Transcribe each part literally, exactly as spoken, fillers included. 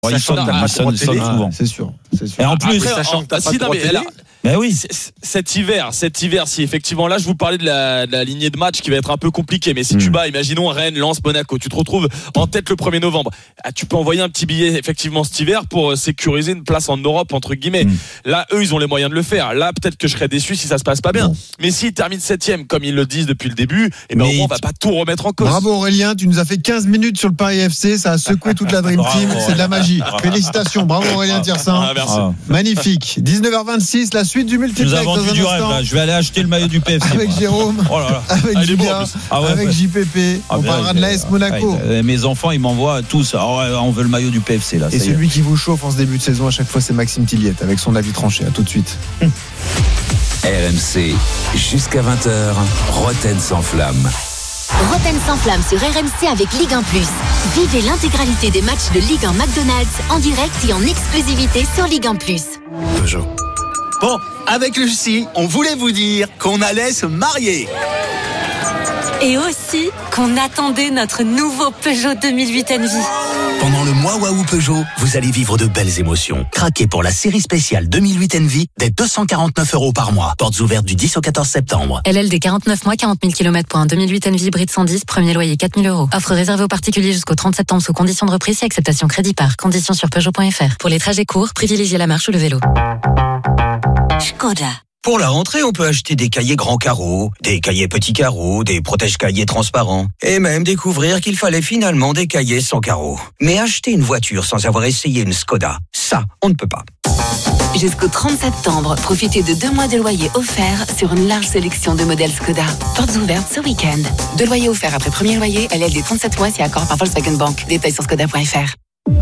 Il sonne, il sonne souvent. C'est sûr, c'est sûr. Et en plus, Après, sachant que t'as pas de droit télé. Mais oui. Cet hiver, cet hiver, si effectivement là, je vous parlais de la, de la lignée de match qui va être un peu compliquée, mais si mmh. tu bats, imaginons Rennes, Lens, Monaco, tu te retrouves en tête le premier novembre. Ah, tu peux envoyer un petit billet effectivement cet hiver pour sécuriser une place en Europe entre guillemets. Mmh. Là, eux, ils ont les moyens de le faire. Là, peut-être que je serais déçu si ça se passe pas bien. Mmh. Mais s'ils terminent septième, comme ils le disent depuis le début, et ben au moins, on va pas tout remettre en cause. Bravo Aurélien, tu nous as fait quinze minutes sur le Paris F C, ça a secoué toute la Dream Team, c'est de la magie. Félicitations, bravo Aurélien Tiersin. Ah, merci. Ah. Magnifique. dix-neuf heures vingt-six, la suite du multiplex. Du rêve, là. Je vais aller acheter le maillot du P F C. Avec moi. Jérôme, oh là là. Avec ah, Julien, ah ouais, avec bah... J P P. Ah, on bien, parlera de l'A S Monaco. Ouais, mes enfants, ils m'envoient tous. Oh, on veut le maillot du P F C là. Et celui qui vous chauffe en ce début de saison à chaque fois, c'est Maxime Tilliette avec son avis tranché. À tout de suite. R M C jusqu'à vingt heures. Roten sans flamme. Roten sans flamme sur R M C avec Ligue un plus. Vivez l'intégralité des matchs de Ligue un McDonald's en direct et en exclusivité sur Ligue un plus. Peugeot. Bon, avec Lucie, on voulait vous dire qu'on allait se marier. Et aussi qu'on attendait notre nouveau Peugeot deux mille huit Envy. Pendant le mois Waouh Peugeot, vous allez vivre de belles émotions. Craquez pour la série spéciale deux mille huit Envy dès deux cent quarante-neuf euros par mois. Portes ouvertes du dix au quatorze septembre. L L D quarante-neuf mois, quarante mille kilomètres pour un deux mille huit Envy hybride cent dix, premier loyer quatre mille euros. Offre réservée aux particuliers jusqu'au trente septembre sous conditions de reprise et acceptation crédit par. Conditions sur Peugeot point F R. Pour les trajets courts, privilégiez la marche ou le vélo. Škoda. Pour la rentrée, on peut acheter des cahiers grands carreaux, des cahiers petits carreaux, des protège-cahiers transparents, et même découvrir qu'il fallait finalement des cahiers sans carreaux. Mais acheter une voiture sans avoir essayé une Škoda, ça, on ne peut pas. Jusqu'au trente septembre, profitez de deux mois de loyer offerts sur une large sélection de modèles Škoda. Portes ouvertes ce week-end. Deux loyers offerts après premier loyer, L L D trente-sept mois si accord par Volkswagen Bank. Détails sur Škoda point F R.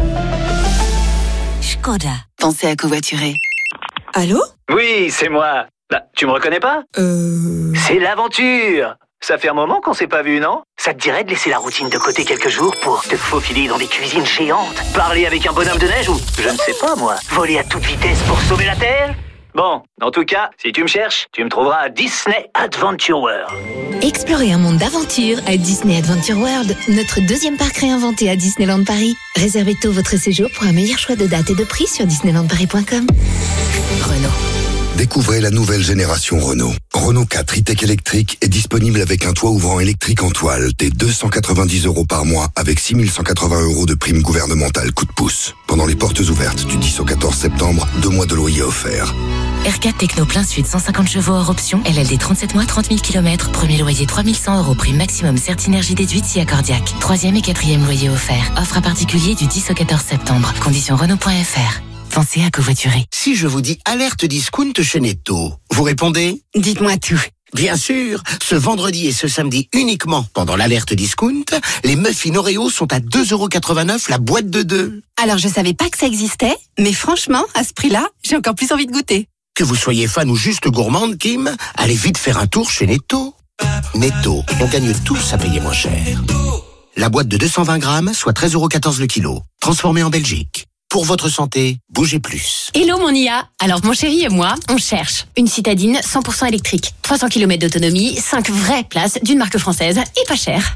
Škoda. Pensez à covoiturer. Allô ? Oui, c'est moi. Bah, tu me reconnais pas ? Euh... C'est l'aventure. Ça fait un moment qu'on s'est pas vu, non ? Ça te dirait de laisser la routine de côté quelques jours pour te faufiler dans des cuisines géantes, parler avec un bonhomme de neige ou, je ne sais pas moi, voler à toute vitesse pour sauver la Terre ? Bon, en tout cas, si tu me cherches, tu me trouveras à Disney Adventure World. Explorez un monde d'aventure à Disney Adventure World, notre deuxième parc réinventé à Disneyland Paris. Réservez tôt votre séjour pour un meilleur choix de date et de prix sur disneyland paris point com. Renault. Découvrez la nouvelle génération Renault. Renault quatre e-tech électrique est disponible avec un toit ouvrant électrique en toile dès deux cent quatre-vingt-dix euros par mois avec six mille cent quatre-vingts euros de prime gouvernementale coup de pouce. Pendant les portes ouvertes du dix au quatorze septembre, deux mois de loyer offerts. R quatre Techno plein sud, cent cinquante chevaux hors option, L L D trente-sept mois, trente mille kilomètres, premier loyer trois mille cent euros, prime maximum Certinergie déduite si accordiaque. Troisième et quatrième loyer offert. Offre à particulier du dix au quatorze septembre. Conditions Renault point F R. Pensez à covoiturer. Si je vous dis alerte discount chez Netto, vous répondez ? Dites-moi tout. Bien sûr, ce vendredi et ce samedi uniquement pendant l'alerte discount, les muffins Oreo sont à deux euros quatre-vingt-neuf la boîte de deux. Alors je savais pas que ça existait, mais franchement, à ce prix-là, j'ai encore plus envie de goûter. Que vous soyez fan ou juste gourmande, Kim, allez vite faire un tour chez Netto. Netto, on gagne tous à payer moins cher. La boîte de deux cent vingt grammes, soit treize euros quatorze le kilo, transformée en Belgique. Pour votre santé, bougez plus. Hello mon I A. Alors mon chéri et moi, on cherche une citadine cent pour cent électrique, trois cents kilomètres d'autonomie, cinq vraies places d'une marque française et pas cher.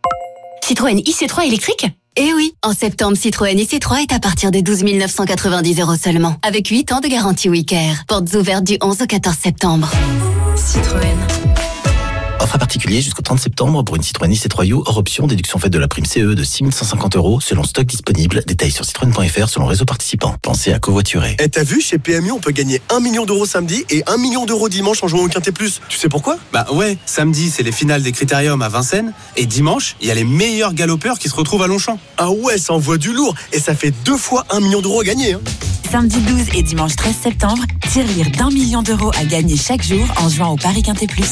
Citroën I C trois électrique ? Eh oui, en septembre, Citroën I C trois est à partir de douze mille neuf cent quatre-vingt-dix euros seulement, avec huit ans de garantie WeCare. Portes ouvertes du onze au quatorze septembre. Citroën. Offre à particulier jusqu'au trente septembre pour une Citroën I C trois U hors option, déduction faite de la prime C E de six mille cent cinquante euros selon stock disponible. Détails sur citroën point F R selon réseau participant. Pensez à covoiturer. Et t'as vu, chez P M U, on peut gagner un million d'euros samedi et un million d'euros dimanche en jouant au Quintet Plus. Tu sais pourquoi ? Bah ouais, samedi, c'est les finales des Critériums à Vincennes et dimanche, il y a les meilleurs galopeurs qui se retrouvent à Longchamp. Ah ouais, ça envoie du lourd et ça fait deux fois un million d'euros à gagner. Hein. Samedi douze et dimanche treize septembre, tirelire d'un million d'euros à gagner chaque jour en jouant au Paris Quintet Plus.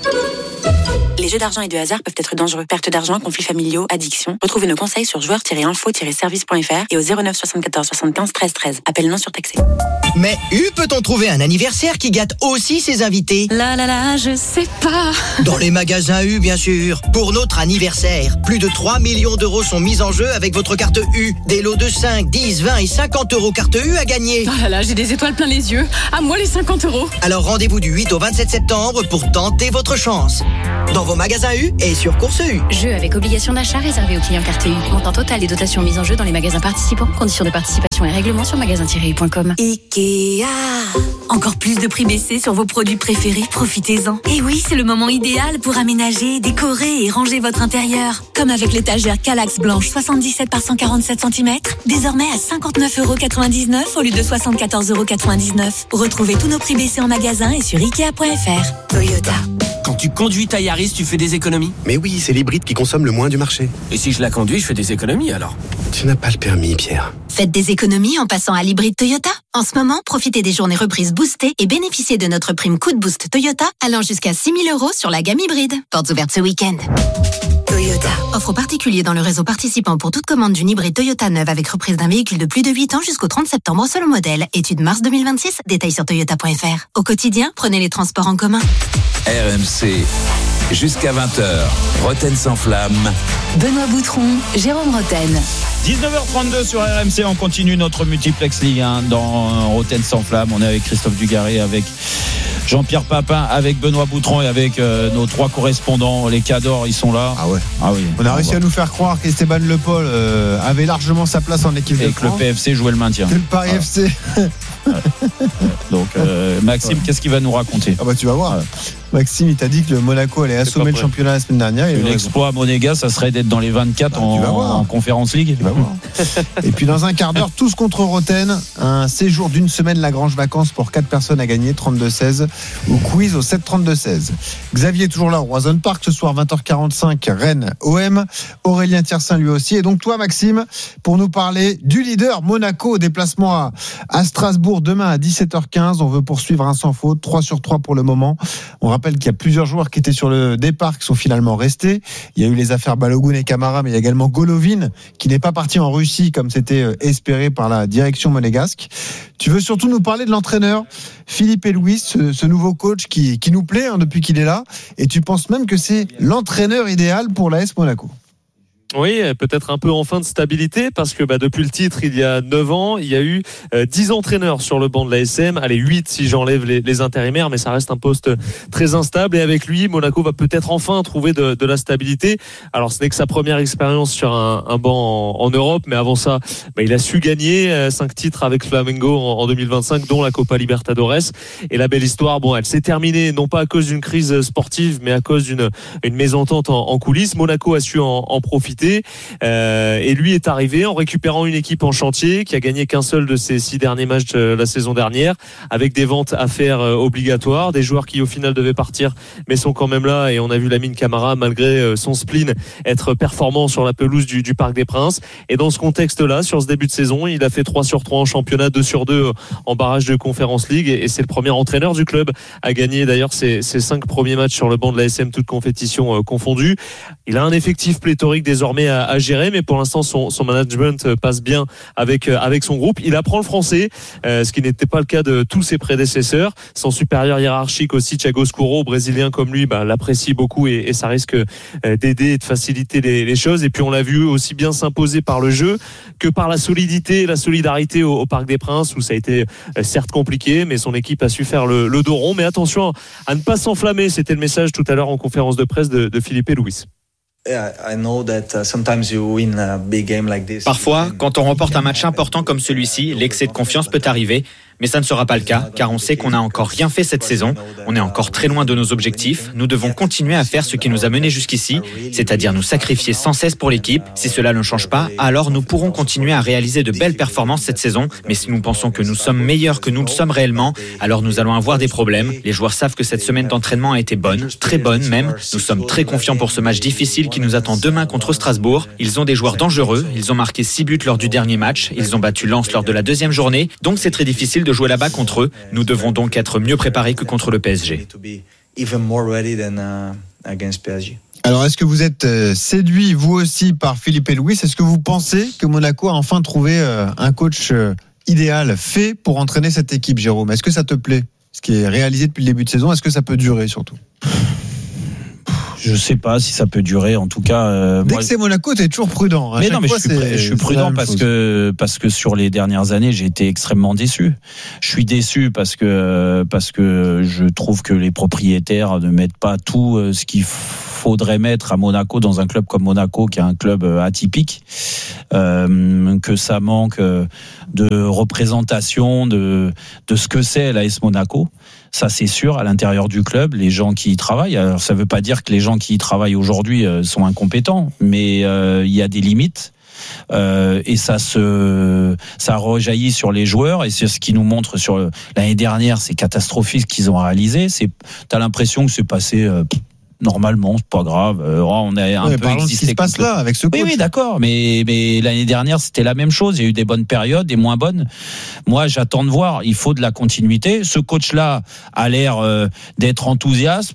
Les jeux d'argent et de hasard peuvent être dangereux. Perte d'argent, conflits familiaux, addiction. Retrouvez nos conseils sur joueurs tiret info tiret service point F R et au zéro neuf soixante-quatorze soixante-quinze treize treize. Appel non surtaxé. Mais U peut-on trouver un anniversaire qui gâte aussi ses invités ? Là là là, je sais pas. Dans les magasins U, bien sûr. Pour notre anniversaire, plus de trois millions d'euros sont mis en jeu avec votre carte U. Des lots de cinq, dix, vingt et cinquante euros carte U à gagner. Oh là là, j'ai des étoiles plein les yeux. À moi les cinquante euros. Alors rendez-vous du huit au vingt-sept septembre pour tenter votre chance. Dans vos magasins U et sur Course U. Jeu avec obligation d'achat réservé aux clients carte U. Montant total et dotation mise en jeu dans les magasins participants. Conditions de participation et règlements sur magasin tiret u point com. Ikea. Encore plus de prix baissés sur vos produits préférés, profitez-en. Et oui, c'est le moment idéal pour aménager, décorer et ranger votre intérieur. Comme avec l'étagère Kallax blanche soixante-dix-sept par cent quarante-sept centimètres, désormais à cinquante-neuf euros quatre-vingt-dix-neuf au lieu de soixante-quatorze euros quatre-vingt-dix-neuf. Retrouvez tous nos prix baissés en magasin et sur ikea point f r. Toyota. Quand tu conduis ta Yaris, tu fais des économies? Mais oui, c'est l'hybride qui consomme le moins du marché. Et si je la conduis, je fais des économies alors? Tu n'as pas le permis, Pierre. Faites des économies en passant à l'hybride Toyota. En ce moment, profitez des journées reprises boostées et bénéficiez de notre prime coup de boost Toyota allant jusqu'à six mille euros sur la gamme hybride. Portes ouvertes ce week-end. Toyota. Offre particulier dans le réseau participant pour toute commande d'une hybride Toyota neuve avec reprise d'un véhicule de plus de huit ans jusqu'au trente septembre selon modèle. Étude mars deux mille vingt-six. Détails sur toyota point f r. Au quotidien, prenez les transports en commun. R M C, jusqu'à vingt heures, Roten sans flamme. Benoît Boutron, Jérôme Roten. dix-neuf heures trente-deux sur R M C, on continue notre multiplex Ligue un dans Roten sans flamme. On est avec Christophe Dugarry, avec Jean-Pierre Papin, avec Benoît Boutron et avec euh, nos trois correspondants. Les Cadors, ils sont là. Ah ouais. Ah oui. On a réussi à nous faire croire qu'Esteban Le Paul euh, avait largement sa place en équipe de France. Et que le P F C jouait le maintien. Que le Paris ah. F C. Ouais. Donc euh, Maxime, ouais. Qu'est-ce qu'il va nous raconter? Ah bah tu vas voir. Ouais. Maxime, il t'a dit que le Monaco allait assommer le championnat la semaine dernière. L'exploit Monégas, ça serait d'être dans les vingt-quatre bah, en, en Conférence League. Tu vas voir. Et puis dans un quart d'heure, tous contre Roten, un séjour d'une semaine Lagrange Vacances pour quatre personnes à gagner, trente-deux seize, au quiz au sept trente-deux seize. Xavier est toujours là au Roison Park ce soir, vingt heures quarante-cinq, Rennes O M. Aurélien Tiersin lui aussi. Et donc toi Maxime, pour nous parler du leader Monaco, déplacement à, à Strasbourg demain à dix-sept heures quinze. On veut poursuivre un sans faute, trois sur trois pour le moment. On rappelle qu'il y a plusieurs joueurs qui étaient sur le départ qui sont finalement restés. Il y a eu les affaires Balogun et Camara, mais il y a également Golovin qui n'est pas parti en Russie comme c'était espéré par la direction monégasque. Tu veux surtout nous parler de l'entraîneur Filipe Luis, ce, ce nouveau coach qui, qui nous plaît hein, depuis qu'il est là, et tu penses même que c'est l'entraîneur idéal pour l'A S Monaco. Oui, peut-être un peu en fin de stabilité parce que bah, depuis le titre, il y a neuf ans, il y a eu euh, dix entraîneurs sur le banc de l'A S M. Allez, huit si j'enlève les, les intérimaires, mais ça reste un poste très instable. Et avec lui, Monaco va peut-être enfin trouver de, de la stabilité. Alors, ce n'est que sa première expérience sur un, un banc en, en Europe, mais avant ça, bah, il a su gagner euh, cinq titres avec Flamengo en, en deux mille vingt-cinq, dont la Copa Libertadores. Et la belle histoire, bon, elle s'est terminée non pas à cause d'une crise sportive, mais à cause d'une une mésentente en, en coulisses. Monaco a su en, en profiter. Euh, et lui est arrivé en récupérant une équipe en chantier qui a gagné qu'un seul de ses six derniers matchs euh, la saison dernière, avec des ventes à faire euh, obligatoires, des joueurs qui au final devaient partir mais sont quand même là, et on a vu Lamine Camara malgré euh, son spleen être performant sur la pelouse du, du Parc des Princes. Et dans ce contexte là, sur ce début de saison, il a fait trois sur trois en championnat, deux sur deux en barrage de Conference League, et, et c'est le premier entraîneur du club à gagner d'ailleurs ses, ses cinq premiers matchs sur le banc de l'A S M, toutes compétitions euh, confondues. Il a un effectif pléthorique désormais À, à gérer, mais pour l'instant son, son management passe bien avec, avec son groupe. Il apprend le français, euh, ce qui n'était pas le cas de tous ses prédécesseurs. Son supérieur hiérarchique aussi, Thiago Scuro, brésilien comme lui, bah, l'apprécie beaucoup, et, et ça risque euh, d'aider et de faciliter les, les choses. Et puis on l'a vu aussi bien s'imposer par le jeu que par la solidité, la solidarité au, au Parc des Princes, où ça a été euh, certes compliqué, mais son équipe a su faire le, le dos rond. Mais attention à ne pas s'enflammer, c'était le message tout à l'heure en conférence de presse de, de Filipe Luis. Parfois, quand on remporte un match important comme celui-ci, l'excès de confiance peut arriver. Mais ça ne sera pas le cas, car on sait qu'on n'a encore rien fait cette saison. On est encore très loin de nos objectifs. Nous devons continuer à faire ce qui nous a menés jusqu'ici, c'est-à-dire nous sacrifier sans cesse pour l'équipe. Si cela ne change pas, alors nous pourrons continuer à réaliser de belles performances cette saison. Mais si nous pensons que nous sommes meilleurs que nous le sommes réellement, alors nous allons avoir des problèmes. Les joueurs savent que cette semaine d'entraînement a été bonne, très bonne même. Nous sommes très confiants pour ce match difficile qui nous attend demain contre Strasbourg. Ils ont des joueurs dangereux. Ils ont marqué six buts lors du dernier match. Ils ont battu Lens lors de la deuxième journée. Donc c'est très difficile de jouer là-bas contre eux. Nous devrons donc être mieux préparés que contre le P S G. Alors, est-ce que vous êtes séduit, vous aussi, par Filipe Luis? Est-ce que vous pensez que Monaco a enfin trouvé un coach idéal, fait pour entraîner cette équipe, Jérôme? Est-ce que ça te plaît, ce qui est réalisé depuis le début de saison? Est-ce que ça peut durer, surtout? Je sais pas si ça peut durer. En tout cas, euh, dès moi, que c'est Monaco, t'es toujours prudent. À mais non, mais fois, je suis, c'est, je suis prudent parce chose. que parce que sur les dernières années, j'ai été extrêmement déçu. Je suis déçu parce que parce que je trouve que les propriétaires ne mettent pas tout ce qu'il faudrait mettre à Monaco dans un club comme Monaco, qui est un club atypique, euh, que ça manque de représentation de de ce que c'est l'A S Monaco. Ça, c'est sûr, à l'intérieur du club, les gens qui y travaillent. Alors, ça ne veut pas dire que les gens qui y travaillent aujourd'hui euh, sont incompétents, mais euh, il y a des limites. Euh, et ça se, ça rejaillit sur les joueurs, et c'est ce qui nous montre sur le, l'année dernière, c'est catastrophique ce qu'ils ont réalisé. C'est, t'as l'impression que c'est passé. Euh, Normalement, c'est pas grave. Euh, on a un ouais, peu existé. Ce qui se passe là avec ce coach. Oui, oui, d'accord. Mais mais l'année dernière, c'était la même chose. Il y a eu des bonnes périodes, des moins bonnes. Moi, j'attends de voir. Il faut de la continuité. Ce coach-là a l'air euh, d'être enthousiaste.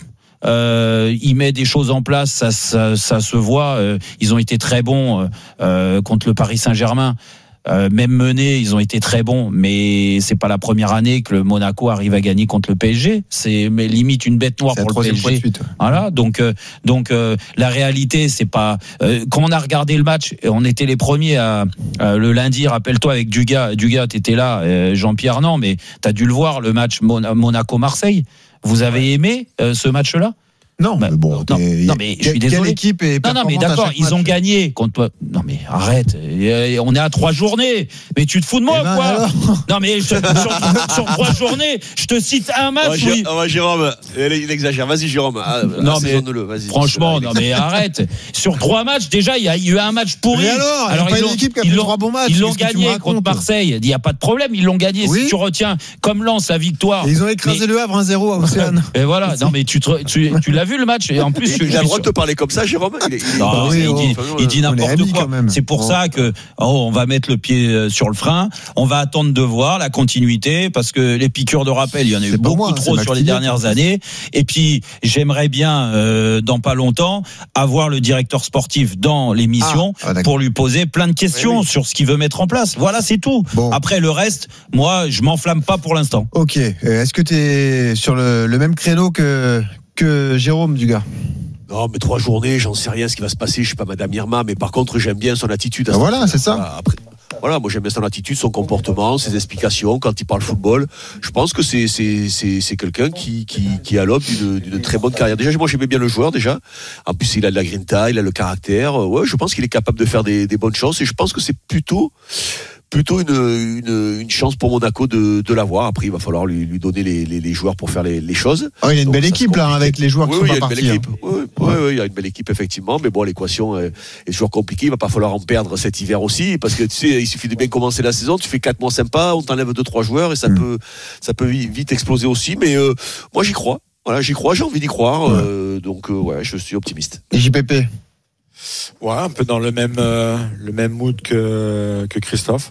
Euh, il met des choses en place, ça, ça, ça se voit. Euh, ils ont été très bons euh, contre le Paris Saint-Germain. Euh, même menés, ils ont été très bons, mais c'est pas la première année que le Monaco arrive à gagner contre le P S G. C'est mais limite une bête noire c'est pour le P S G. Suite, ouais. Voilà, donc euh, donc euh, la réalité, c'est pas euh, quand on a regardé le match, on était les premiers à euh, le lundi. Rappelle-toi avec Dugas, Dugas, t'étais là, euh, Jean-Pierre non, mais t'as dû le voir le match Mon- Monaco-Marseille. Vous avez aimé euh, ce match-là? Non, bah, mais bon, non, non, mais je suis désolé. Quelle équipe est non, non, mais d'accord, ils ont gagné contre. Non, mais arrête. On est à trois journées. Mais tu te fous de moi, eh ben quoi alors. Non, mais je, sur, sur trois journées, je te cite un match. Oh, oui. oh, Jérôme, il exagère. Vas-y, Jérôme. Ah, non, mais vas-y. Franchement, non, mais arrête. Sur trois matchs, déjà, il y a eu un match pourri. Mais alors, alors ils, l'ont, équipe qui a ils, fait l'ont, bons matchs, ils l'ont gagné contre Marseille. Il n'y a pas de problème. Ils l'ont gagné. Oui. Si tu retiens comme Lens la victoire. Et ils ont écrasé mais... le Havre un zéro à Océane. Et voilà. Non, mais tu, tu, tu l'as vu le match. Et en plus, il a le droit de te parler comme ça, Jérôme. Il, est, il, non, oui, il, dit, il dit n'importe quoi. C'est pour oh. ça que oh, on va mettre le pied sur le frein. On va attendre de voir la continuité, parce que les piqûres de rappel, il y en a eu beaucoup moi, trop sur les dernières années. Et puis, j'aimerais bien, euh, dans pas longtemps, avoir le directeur sportif dans l'émission ah, ah, pour lui poser plein de questions oui, oui. sur ce qu'il veut mettre en place. Voilà, c'est tout. Bon. Après, le reste, moi, je m'enflamme pas pour l'instant. Ok. Est-ce que tu es sur le, le même créneau que que Jérôme Dugas? Non, mais trois journées, j'en sais rien ce qui va se passer. Je suis pas Madame Irma, mais par contre, j'aime bien son attitude. Ben voilà, c'est ça. Voilà, après, voilà, moi j'aime bien son attitude, son comportement, ses explications quand il parle football. Je pense que c'est c'est c'est, c'est quelqu'un qui qui qui a l'aube d'une, d'une très bonne carrière. Déjà, moi j'aimais bien le joueur déjà. En plus, il a de la grinta, il a le caractère. Ouais, je pense qu'il est capable de faire des des bonnes choses, et je pense que c'est plutôt plutôt une, une, une chance pour Monaco de, de l'avoir. Après, il va falloir lui, lui donner les, les, les joueurs pour faire les, les choses. Oh, il y a une Donc, belle équipe là, avec les joueurs oui, qui oui, sont pas partis. Oui, oui, oui, oui, il y a une belle équipe, effectivement. Mais bon, l'équation est, est toujours compliquée. Il va pas falloir en perdre cet hiver aussi. Parce que tu sais, il suffit de bien commencer la saison. Tu fais quatre mois sympas, on t'enlève deux, trois joueurs et ça mmh. peut, ça peut vite exploser aussi. Mais euh, moi, j'y crois. Voilà, j'y crois, j'ai envie d'y croire. Ouais. Euh, donc, euh, ouais, je suis optimiste. Et J P P? Ouais, un peu dans le même, euh, le même mood que, que Christophe.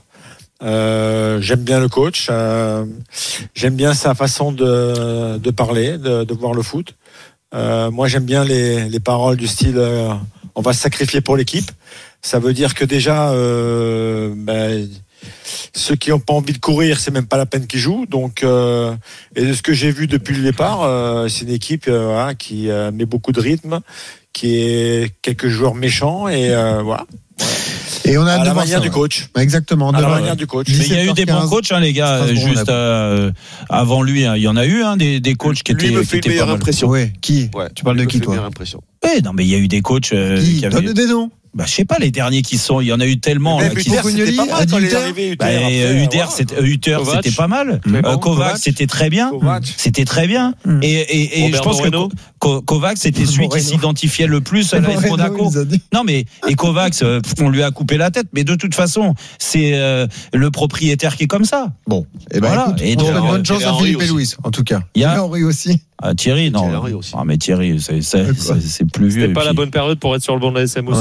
Euh, j'aime bien le coach, euh, j'aime bien sa façon de, de parler, de, de voir le foot. Euh, moi, j'aime bien les, les paroles du style euh, on va se sacrifier pour l'équipe. Ça veut dire que déjà, euh, ben, ceux qui n'ont pas envie de courir, c'est même pas la peine qu'ils jouent. Donc, euh, et de ce que j'ai vu depuis le départ, euh, c'est une équipe euh, hein, qui euh, met beaucoup de rythme, qui est quelques joueurs méchants, et euh, voilà. Et on a à la manière ça, du coach. Exactement. À la manière du coach. Mais il y a eu des bons coachs, hein, les gars. Juste euh, avant lui, hein, il y en a eu hein, des, des coachs qui lui étaient. me fait qui une meilleure impression. Oui. Qui ouais, Tu parles de qui, toi? Oui, non, mais il y a eu des coachs euh, qui, qui avaient. Donne des noms. Bah, je sais pas, les derniers qui sont, il y en a eu tellement. Même là, Hutter, qui... c'était pas mal quand il est arrivé. Hutter, bah, après, Hutter, voilà. c'était, Hutter, c'était pas mal. Bon, euh, Kovacs, c'était très bien. Kovacs. C'était très bien. Mm. Et, et, et je pense Moreno. que Ko- Kovacs, c'était celui Moreno. qui s'identifiait le plus à l'A S Monaco. Non, mais, et Kovacs, euh, on lui a coupé la tête. Mais de toute façon, c'est euh, le propriétaire qui est comme ça. Bon. Et ben, voilà. écoute, et donc, de, bonne chance à Philippe et Louis, en tout cas. Il y a Henri aussi. Ah, Thierry, non. Ah, mais Thierry, c'est, c'est, c'est, c'est plus vieux. C'était pas puis... la bonne période pour être sur le banc de la S M aussi. Ouais, ouais,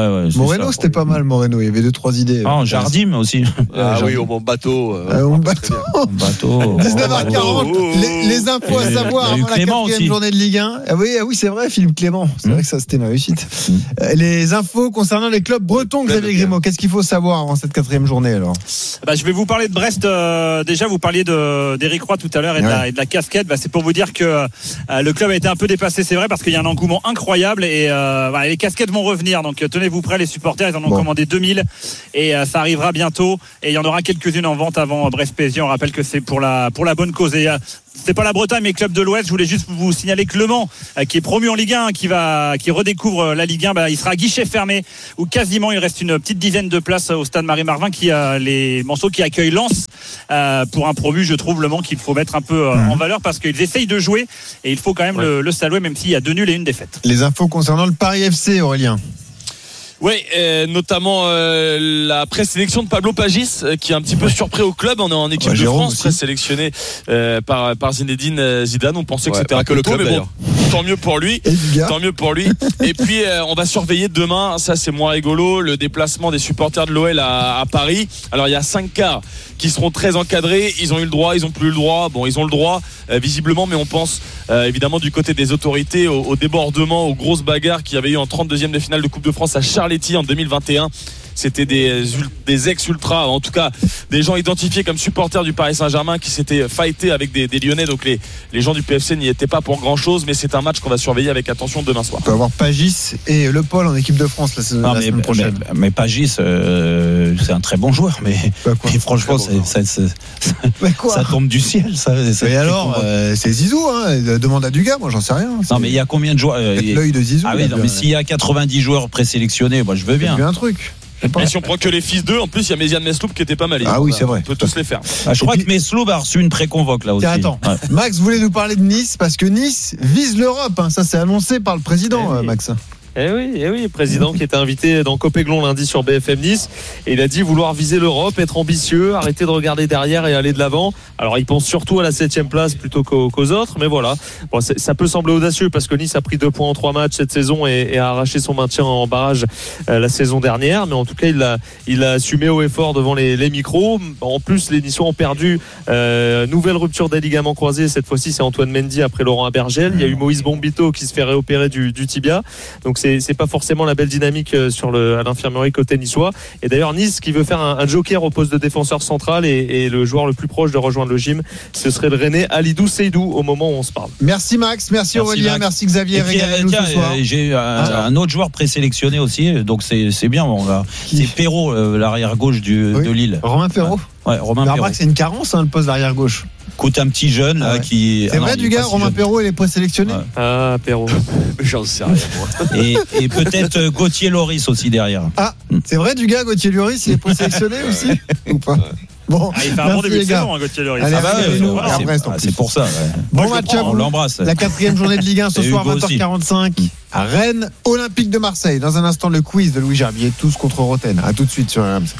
ouais, Moreno, c'était pas mal, Moreno. Il y avait deux, trois idées. Ah, Jardim aussi. Ah Jardim. oui, au bon bateau. Euh, Euh, on bateau. bateau. dix-neuf heures quarante, les, les infos à savoir avant la quatrième journée de Ligue un. Ah oui, ah oui, c'est vrai, Philippe Clément. C'est mmh. vrai que ça, c'était une réussite. Mmh. Euh, les infos concernant les clubs bretons, Xavier Grimaud. Qu'est-ce qu'il faut savoir avant cette quatrième journée alors? Bah, je vais vous parler de Brest. Euh, déjà, vous parliez de, d'Éric Roy tout à l'heure et, ouais. de la, et de la casquette. Bah, c'est pour vous dire que euh, le club a été un peu dépassé, c'est vrai, parce qu'il y a un engouement incroyable et euh, bah, les casquettes vont revenir. Donc, tenez-vous prêts, les supporters. Ils en ont bon. commandé deux mille et euh, ça arrivera bientôt. Et il y en aura quelques-unes en vente avant Brest-P S G. On rappelle que c'est pour la, pour la bonne cause. Et euh, c'est pas la Bretagne, mais club de l'Ouest. Je voulais juste vous signaler que Le Mans, euh, qui est promu en Ligue un, qui va, qui redécouvre la Ligue un, bah, il sera à guichet fermé où quasiment il reste une petite dizaine de places au stade Marie-Marvin, qui a les Manceaux qui accueille Lens. Euh, pour un promu, je trouve Le Mans qu'il faut mettre un peu euh, mmh. en valeur parce qu'ils essayent de jouer et il faut quand même ouais. le, le saluer, même s'il y a deux nuls et une défaite. Les infos concernant le Paris F C, Aurélien. Oui, euh, notamment euh, la présélection de Pablo Pagis, euh, qui est un petit peu surpris au club. On est en équipe ouais, de France, présélectionné euh, par par Zinedine Zidane. On pensait que ouais, c'était un peu le club, mais bon, tant mieux pour lui. Tant mieux pour lui. Et puis euh, on va surveiller demain. Ça, c'est moins rigolo. Le déplacement des supporters de l'O L à, à Paris. Alors il y a cinq quarts qui seront très encadrés. Ils ont eu le droit, ils ont plus le droit. Bon, ils ont le droit euh, visiblement, mais on pense euh, évidemment du côté des autorités au, au débordement, aux grosses bagarres qu'il y avait eu en trente-deuxième de finale de Coupe de France à Charles en deux mille vingt et un. C'était des, des ex-ultras, en tout cas des gens identifiés comme supporters du Paris Saint-Germain qui s'étaient fightés avec des, des Lyonnais. Donc les, les gens du P F C n'y étaient pas pour grand-chose, mais c'est un match qu'on va surveiller avec attention demain soir. On peut avoir Pagis et Le Paul en équipe de France la, saison, non, la mais, semaine prochaine. Mais, mais Pagis, euh, c'est un très bon joueur, mais, mais franchement, c'est, ça, ça, ça, ça tombe du ciel. Ça, ça et alors, euh, c'est Zizou, hein, demande à Dugas, moi j'en sais rien. Non, mais il y a combien de joueurs euh, L'œil de Zizou. Ah oui, non, mais s'il y a quatre-vingt-dix joueurs présélectionnés, moi je veux bien. C'est un truc. Et si on prend que les fils d'eux, en plus il y a Méziane Mesloub qui était pas mal. Ah oui, c'est vrai. On peut tous les faire. Ah, je crois puis... que Mesloub a reçu une préconvoque là aussi. Tiens, attends. Ouais. Max voulait nous parler de Nice parce que Nice vise l'Europe. Hein. Ça, c'est annoncé par le président, eh oui. Max. Eh oui, eh oui, président qui était invité dans Copéglon lundi sur B F M Nice et il a dit vouloir viser l'Europe, être ambitieux, arrêter de regarder derrière et aller de l'avant. Alors il pense surtout à la septième place plutôt qu'aux, qu'aux autres, mais voilà. Bon, ça peut sembler audacieux parce que Nice a pris deux points en trois matchs cette saison et, et a arraché son maintien en barrage euh, la saison dernière, mais en tout cas il a, il a assumé haut et fort devant les, les micros. En plus les Niçois ont perdu euh, nouvelle rupture des ligaments croisés. Cette fois-ci c'est Antoine Mendy après Laurent Abergel. Il y a eu Moïse Bombito qui se fait réopérer du, du tibia. Donc c'est C'est, c'est pas forcément la belle dynamique sur le, à l'infirmerie côté niçois. Et d'ailleurs, Nice qui veut faire un, un joker au poste de défenseur central et, et le joueur le plus proche de rejoindre le gym, ce serait le Rennais Alidou Seydou au moment où on se parle. Merci Max, merci, merci Aurélien, Max. Merci Xavier. Puis, euh, tiens, ce soir. Euh, j'ai un, ah. un autre joueur présélectionné aussi, donc c'est, c'est bien. On va, c'est Perrault, euh, l'arrière gauche du, oui. de Lille. Romain Perrault. Ouais, Romain Perrault. C'est une carence, hein, le poste d'arrière gauche. Coûte un petit jeune là, ah ouais. qui. C'est ah vrai non, du gars, si Romain Perrault, il est présélectionné. Ouais. Ah Perrault. J'en sais rien moi. Et, et peut-être euh, Gauthier Loris aussi derrière. Ah, c'est vrai du gars, Gauthier Loris, il est présélectionné aussi ou pas? Bon, ah, il fait un bon début de saison, hein, Gauthier Loris. Allez, ah bah, ouais, nous, voilà, c'est, ah, c'est pour ça. Ouais. Bon match à vous. On l'embrasse. La quatrième journée de Ligue un ce soir, vingt heures quarante-cinq à Rennes, Olympique de Marseille. Dans un instant, le quiz de Louis Gerbier, tous contre Roten. À tout de suite sur R M C.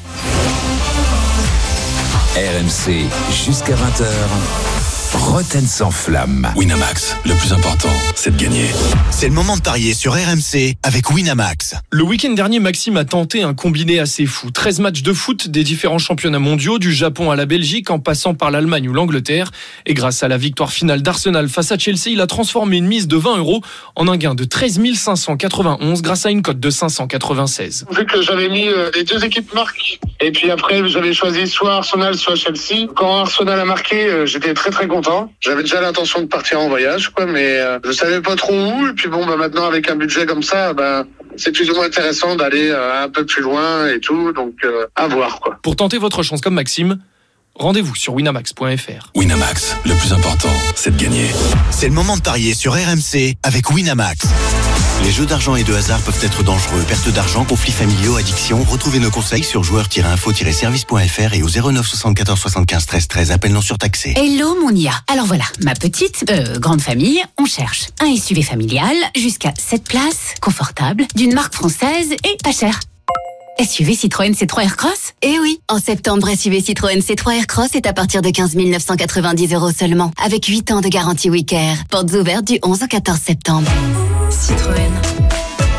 R M C jusqu'à vingt heures. Roten sans flamme. Winamax, le plus important, c'est de gagner. C'est le moment de parier sur R M C avec Winamax. Le week-end dernier, Maxime a tenté un combiné assez fou. treize matchs de foot des différents championnats mondiaux, du Japon à la Belgique, en passant par l'Allemagne ou l'Angleterre. Et grâce à la victoire finale d'Arsenal face à Chelsea, il a transformé une mise de vingt euros en un gain de treize mille cinq cent quatre-vingt-onze grâce à une cote de cinq cent quatre-vingt-seize. Vu que j'avais mis les deux équipes marques, et puis après j'avais choisi soit Arsenal, soit Chelsea. Quand Arsenal a marqué, j'étais très très content. J'avais déjà l'intention de partir en voyage, quoi, mais euh, je savais pas trop où. Et puis bon, bah maintenant avec un budget comme ça, bah c'est plus ou moins intéressant d'aller euh, un peu plus loin et tout. Donc euh, à voir, quoi. Pour tenter votre chance comme Maxime, rendez-vous sur winamax point f r. Winamax, le plus important, c'est de gagner. C'est le moment de parier sur R M C avec Winamax. Les jeux d'argent et de hasard peuvent être dangereux. Perte d'argent, conflits familiaux, addiction. Retrouvez nos conseils sur joueurs tiret info tiret service point f r et au zéro neuf soixante-quatorze soixante-quinze treize treize. Appel non surtaxé. Hello mon I A. Alors voilà, ma petite, euh, grande famille, on cherche un S U V familial jusqu'à sept places, confortable, d'une marque française et pas cher. S U V Citroën C trois Aircross ? Eh oui, en septembre, S U V Citroën C trois Aircross est à partir de quinze mille neuf cent quatre-vingt-dix euros seulement, avec huit ans de garantie Wicker. Portes ouvertes du onze au quatorze septembre. Citroën.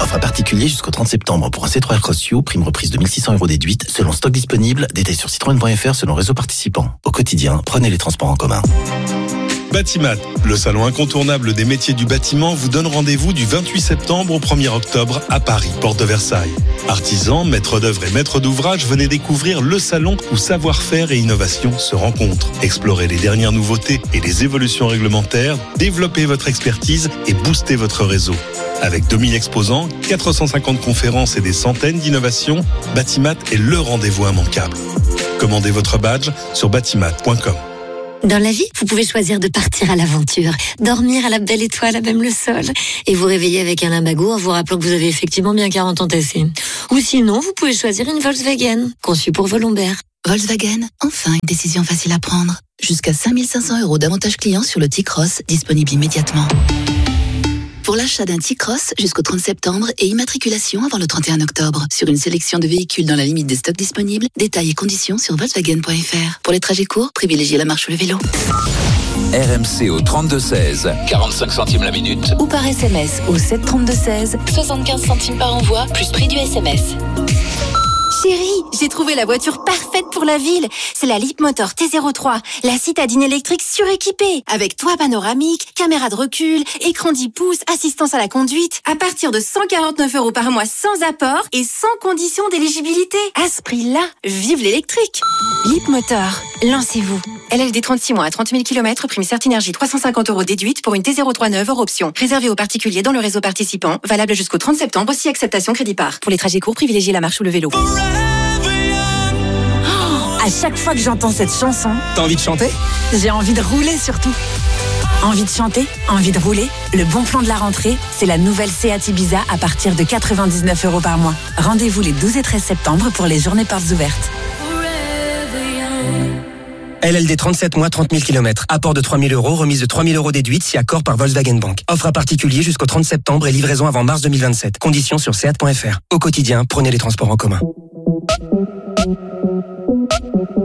Offre à particulier jusqu'au trente septembre pour un C trois Aircross U, prime reprise de mille six cents euros déduite, selon stock disponible, détail sur citroën point f r selon réseau participant. Au quotidien, prenez les transports en commun. Batimat, le salon incontournable des métiers du bâtiment, vous donne rendez-vous du vingt-huit septembre au premier octobre à Paris, porte de Versailles. Artisans, maîtres d'œuvre et maîtres d'ouvrage, venez découvrir le salon où savoir-faire et innovation se rencontrent. Explorez les dernières nouveautés et les évolutions réglementaires, développez votre expertise et boostez votre réseau. Avec deux mille exposants, quatre cent cinquante conférences et des centaines d'innovations, Batimat est le rendez-vous immanquable. Commandez votre badge sur batimat point com. Dans la vie, vous pouvez choisir de partir à l'aventure, dormir à la belle étoile, à même le sol, et vous réveiller avec un lumbago en vous rappelant que vous avez effectivement bien quarante ans tassés. Ou sinon, vous pouvez choisir une Volkswagen, conçue pour vos lombaires. Volkswagen, enfin une décision facile à prendre. Jusqu'à cinq mille cinq cents euros d'avantages clients sur le T-Cross, disponible immédiatement. Pour l'achat d'un T-Cross jusqu'au trente septembre et immatriculation avant le trente et un octobre. Sur une sélection de véhicules dans la limite des stocks disponibles, détails et conditions sur volkswagen point f r. Pour les trajets courts, privilégiez la marche ou le vélo. R M C au trente-deux seize, quarante-cinq centimes la minute. Ou par S M S au sept trente-deux seize, soixante-quinze centimes par envoi, plus prix du S M S. Chérie, j'ai trouvé la voiture parfaite pour la ville. C'est la Leapmotor T zéro trois, la citadine électrique suréquipée. Avec toit panoramique, caméra de recul, écran dix pouces, assistance à la conduite. À partir de cent quarante-neuf euros par mois sans apport et sans condition d'éligibilité. À ce prix-là, vive l'électrique. Leapmotor, lancez-vous. L L D trente-six mois à trente mille kilomètres, prime Certinergie trois cent cinquante euros déduite pour une T zéro trois neuve hors option. Réservé aux particuliers dans le réseau participant, valable jusqu'au trente septembre si acceptation crédit par. Pour les trajets courts, privilégiez la marche ou le vélo. À chaque fois que j'entends cette chanson, T'as envie de chanter? j'ai envie de rouler surtout. Envie de chanter, envie de rouler. Le bon plan de la rentrée, c'est la nouvelle Seat Ibiza à partir de quatre-vingt-dix-neuf euros par mois. Rendez-vous les douze et treize septembre pour les journées portes ouvertes. L L D trente-sept mois, trente mille kilomètres. Apport de trois mille euros, remise de trois mille euros déduite si accord par Volkswagen Bank. Offre à particulier jusqu'au trente septembre et livraison avant mars deux mille vingt-sept. Conditions sur seat point f r. Au quotidien, prenez les transports en commun.